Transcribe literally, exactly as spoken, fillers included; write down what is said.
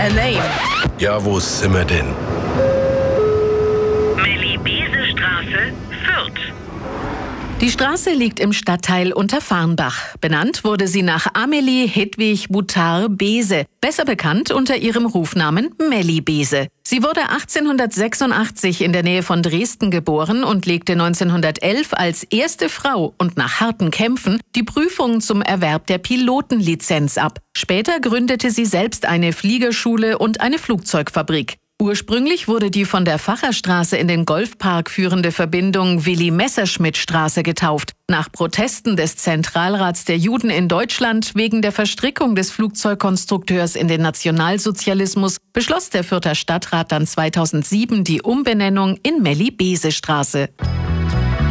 a name? Ja, wo sind wir denn? Melli-Bese-Straße, Fürth. Die Straße liegt im Stadtteil Unterfarnbach. Benannt wurde sie nach Amelie Hedwig Boutard-Bese, besser bekannt unter ihrem Rufnamen Melli Bese. Sie wurde achtzehnhundertsechsundachtzig in der Nähe von Dresden geboren und legte neunzehnhundertelf als erste Frau und nach harten Kämpfen die Prüfung zum Erwerb der Pilotenlizenz ab. Später gründete sie selbst eine Fliegerschule und eine Flugzeugfabrik. Ursprünglich wurde die von der Facherstraße in den Golfpark führende Verbindung Willi-Messerschmitt-Straße getauft. Nach Protesten des Zentralrats der Juden in Deutschland wegen der Verstrickung des Flugzeugkonstrukteurs in den Nationalsozialismus beschloss der Fürther Stadtrat dann zweitausendsieben die Umbenennung in Melli-Bese-Straße.